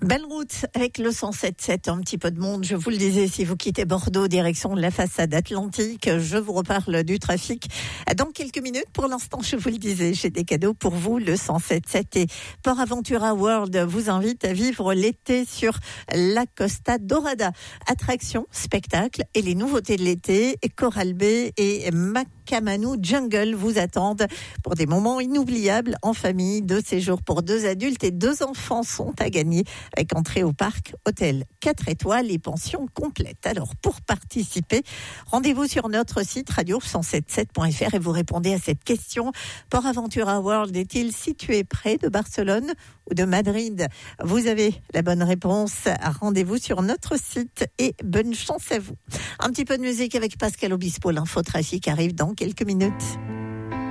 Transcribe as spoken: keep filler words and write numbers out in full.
Belle route avec le cent sept sept, un petit peu de monde. Je vous le disais, si vous quittez Bordeaux, direction la façade atlantique, je vous reparle du trafic dans quelques minutes. Pour l'instant, je vous le disais, j'ai des cadeaux pour vous. Le cent sept sept et Port Aventura World vous invite à vivre l'été sur la Costa Dorada. Attractions, spectacles et les nouveautés de l'été. Coral Bay et Macamanu Jungle vous attendent pour des moments inoubliables en famille. Deux séjours pour deux adultes et deux enfants sont à gagner, avec entrée au parc, hôtel quatre étoiles et pension complète. Alors, pour participer, rendez-vous sur notre site radio cent soixante-dix-sept point f r et vous répondez à cette question. Port Aventura World est-il situé près de Barcelone ou de Madrid? Vous avez la bonne réponse. Rendez-vous sur notre site et bonne chance à vous. Un petit peu de musique avec Pascal Obispo. L'infotrafic arrive dans quelques minutes.